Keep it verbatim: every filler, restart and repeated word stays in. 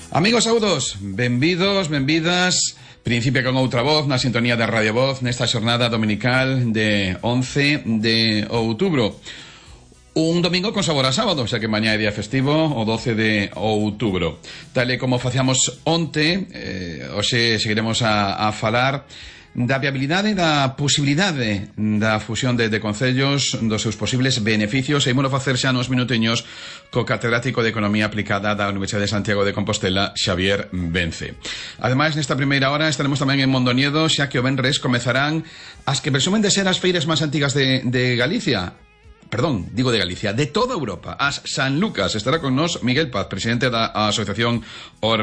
Amigos saudos, benvidos, benvidas. Principia con outra voz na sintonía da Radio Voz nesta xornada dominical de once de outubro. Un domingo con sabor a sábado, xa que mañá é día festivo, o doce de outubro. Tal e como facíamos onte, eh, hoxe seguiremos a, a falar da viabilidade e da posibilidade da fusión de, de concellos, dos seus posibles beneficios, e ímolo facer xa nos minutiños co catedrático de Economía Aplicada da Universidade de Santiago de Compostela, Xavier Vence. Ademais, nesta primeira hora estaremos tamén en Mondoñedo, xa que o venres comezarán as que presumen de ser as feiras máis antigas de, de Galicia. Perdón, digo de Galicia, de toda Europa, as San Lucas. Estará con nos Miguel Paz, presidente da Asociación Or